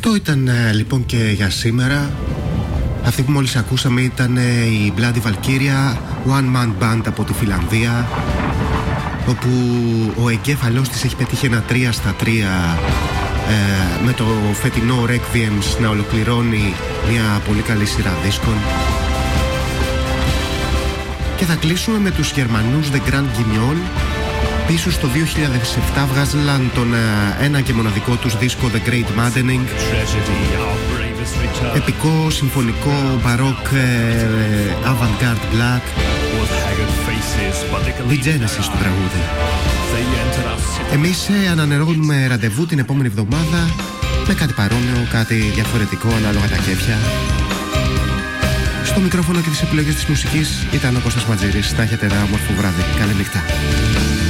Αυτό ήταν λοιπόν και για σήμερα. Αυτή που μόλις ακούσαμε ήταν η Bloody Valkyria, One Man Band από τη Φιλανδία, όπου ο εγκέφαλός της έχει πετύχει ένα 3-3 με το φετινό Requiem να ολοκληρώνει μια πολύ καλή σειρά δίσκων. Και θα κλείσουμε με τους Γερμανούς The Grand Guignol. Πίσω στο 2007 βγάζαν τον ένα και μοναδικό τους δίσκο The Great Maddening, επικό συμφωνικό μπαρόκ avant-garde black, The Genesis του τραγούδι. Εμείς ανανεώνουμε ραντεβού την επόμενη εβδομάδα με κάτι παρόμοιο, κάτι διαφορετικό ανάλογα τα κέφια. Στο μικρόφωνο και τις επιλογές της μουσικής ήταν ο Κώστας Ματζήρης. Να έχετε ένα όμορφο βράδυ. Καλή νύχτα.